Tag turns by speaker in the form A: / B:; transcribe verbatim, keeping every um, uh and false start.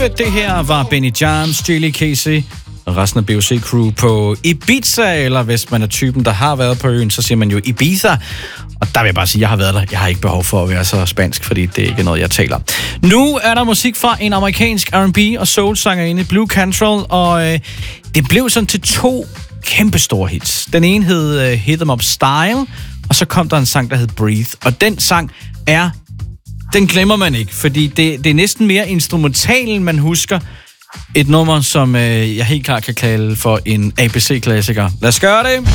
A: Det her var Benny Jams, Julie Casey og resten af B O C-crew på Ibiza, eller hvis man er typen, der har været på øen, så siger man jo Ibiza. Og der vil jeg bare sige, at jeg har været der. Jeg har ikke behov for at være så spansk, fordi det er ikke noget, jeg taler. Nu er der musik fra en amerikansk R and B og soul-sangerinde, Blue Cantrell, og øh, det blev sådan til to kæmpestore hits. Den ene hed uh, Hit 'em Up Style, og så kom der en sang, der hed Breathe. Og den sang er, den glemmer man ikke, fordi det, det er næsten mere instrumentalen, man husker. Et nummer, som øh, jeg helt klart kan kalde for en A B C-klassiker. Lad os gøre det!